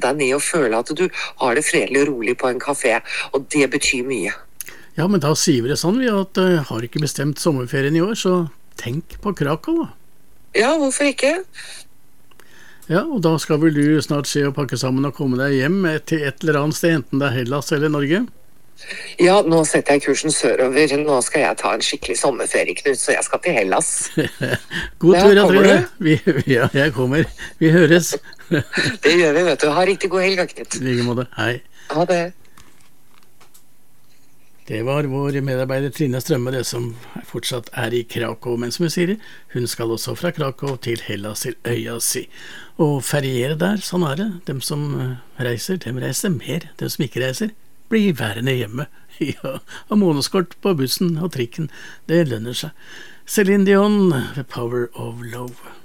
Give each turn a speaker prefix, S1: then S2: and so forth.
S1: deg ned og føle at du har det fredelig og rolig på en kafé, og det betyr mye.
S2: Ja, men da sier vi det sånn, vi at har ikke bestemt sommerferien i år, så tenk på Krakow.
S1: Ja, hvorfor ikke?
S2: Ja, og da skal vel du snart se å pakke sammen og komme deg hjem til et eller annet sted, enten det er Hellas eller Norge?
S1: Ja, nå setter jeg kursen sørover. Nå skal jeg ta en skikkelig sommerferie, Knut, så jeg skal til Hellas.
S2: God tur,
S1: kommer
S2: Trine. Ja, jeg kommer. Vi høres.
S1: Det gjør vi, vet du. Ha riktig god helg, Knut.
S2: I like måte. Hei.
S1: Ha det.
S2: Det var vår medarbeider Trine Strømme, det som fortsatt er i Krakow, men som hun sier, hun skal også fra Krakow til Hellas, til øya si. Og feriere der, sånn er det. Dem som reiser, dem reiser mer. Dem som ikke reiser, blir værende hjemme. Ja, og månedskort på bussen og trikken, det lønner seg. Celine Dion, The Power of Love.